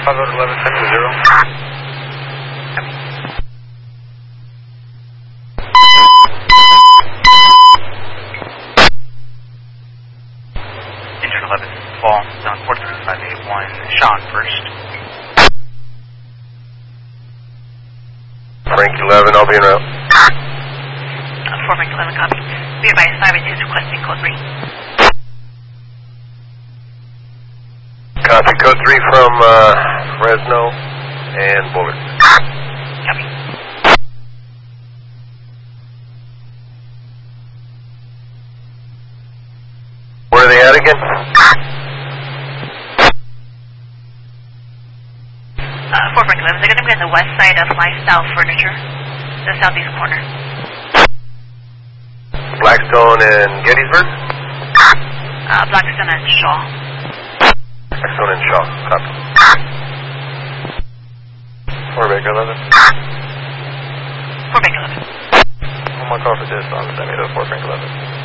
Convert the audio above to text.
11, send to 0. Engine 11, fall, down 43581, Sean first. Frank 11, I'll be en route. 4 Frank 11, copy. Be advised, 582 is requesting code 3. Copy, code 3 from Fresno and Bullard. Copy. Where are they at again? 4 Frank 11, they're going to be on the west side of Lifestyle Furniture, the southeast corner. Blackstone and Gettysburg? Blackstone and Shaw. Blackstone and Shaw, copy. 4 Baker 11. 4 Frank 11. One more call for this on send me to 4 Frank 11.